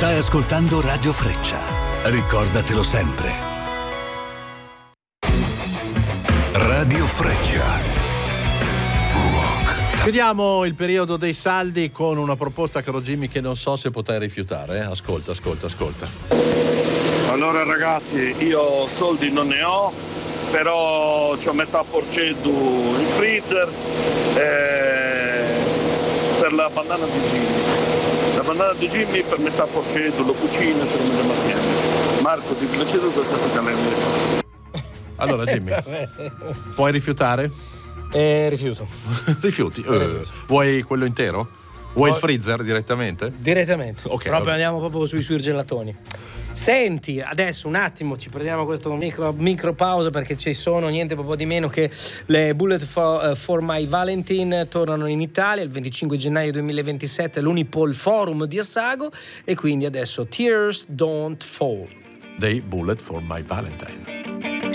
Stai ascoltando Radio Freccia. Ricordatelo sempre. Radio Freccia. Rock. Chiudiamo il periodo dei saldi con una proposta, caro Jimmy, che non so se potrai rifiutare. Ascolta. Allora ragazzi, io soldi non ne ho, però c'ho metà porceddu in freezer per la bandana di Jimmy. La bandana di Jimmy per metà porceddu, lo cucino e ce lo mangiamo assieme. Marco, ti piacerebbe questa calenda? Allora Jimmy, puoi rifiutare? Rifiuto. Rifiuti? Vuoi quello intero? Vuoi il freezer direttamente? Direttamente. Ok. Proprio andiamo proprio sui surgelatoni. Senti, adesso un attimo ci prendiamo questa micro pausa, perché ci sono niente proprio di meno che le Bullet for My Valentine tornano in Italia il 25 gennaio 2027 all'Unipol Forum di Assago, e quindi adesso Tears Don't Fall dei Bullet for My Valentine.